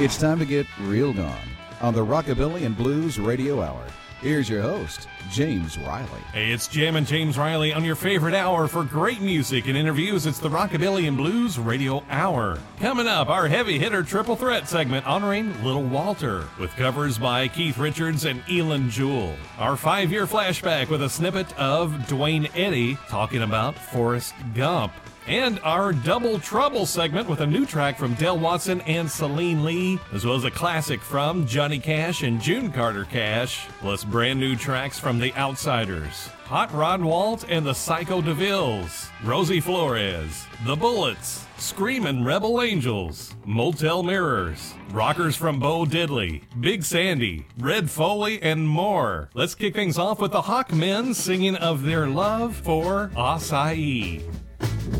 It's time to get real gone on the Rockabilly and Blues Radio Hour. Here's your host, James Riley. Hey, it's Jammin' James Riley on your favorite hour for great music and interviews. It's the Rockabilly and Blues Radio Hour. Coming up, our heavy hitter triple threat segment honoring Little Walter with covers by Keith Richards and Elin Jewell. Our 5-year flashback with a snippet of Duane Eddy talking about Forrest Gump. And our Double Trouble segment with a new track from Del Watson and Celine Lee, as well as a classic from Johnny Cash and June Carter Cash, plus brand new tracks from The Outsiders, Hot Rod Walt and the Psycho DeVilles, Rosie Flores, The Bullets, Screamin' Rebel Angels, Motel Mirrors, rockers from Bo Diddley, Big Sandy, Red Foley, and more. Let's kick things off with the Hawkmen singing of their love for acai.